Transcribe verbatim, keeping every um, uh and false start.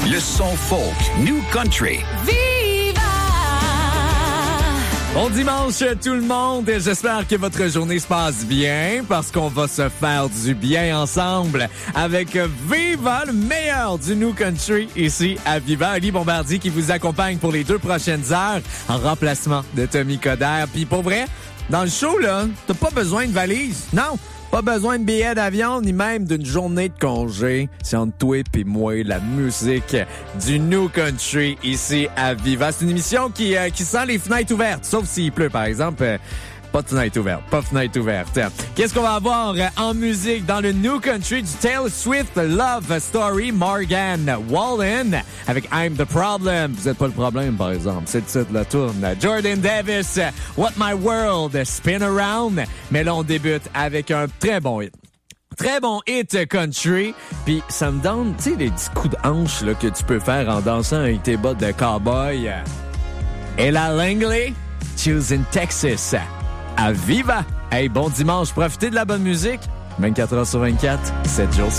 Le son folk, New Country. Viva! Bon dimanche tout le monde, j'espère que votre journée se passe bien parce qu'on va se faire du bien ensemble avec Viva, le meilleur du New Country ici à Viva. Ali Bombardier qui vous accompagne pour les deux prochaines heures en remplacement de Tommy Coderre. Puis pour vrai, dans le show, là, t'as pas besoin de valise, non! Pas besoin de billets d'avion, ni même d'une journée de congé. C'est entre toi et moi, la musique du New Country ici à Viva. C'est une émission qui, euh, qui sent les fenêtres ouvertes, sauf s'il pleut, par exemple. Euh, pas de fenêtre ouverte, pas de fenêtre ouverte. Qu'est-ce qu'on va avoir euh, en musique dans le New Country du Taylor Swift Love Story, Morgan Wallen avec I'm the Problem. Vous êtes pas le problème, par exemple. C'est le titre de la tourne. Jordan Davis, What My World, Spin Around. Mais là, on débute avec un très bon hit. Très bon hit country. Puis ça me donne, tu sais, les petits coups de hanche là, que tu peux faire en dansant avec tes bottes de cowboy. Ella Langley, Choosing Texas. À Viva! Hey, bon dimanche. Profitez de la bonne musique. vingt-quatre heures sur vingt-quatre, sept jours sur